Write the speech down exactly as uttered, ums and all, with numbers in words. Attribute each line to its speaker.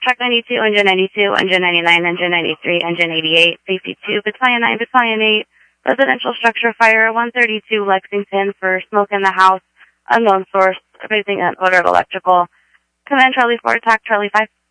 Speaker 1: Truck ninety-two, Engine ninety-two, Engine ninety-nine, Engine ninety-three, Engine eighty-eight, Safety two, Battalion nine, Battalion eight, Residential Structure Fire, one thirty-two Lexington for smoke in the house, unknown source, raising an odor of electrical. Command Charlie four, attack Charlie five.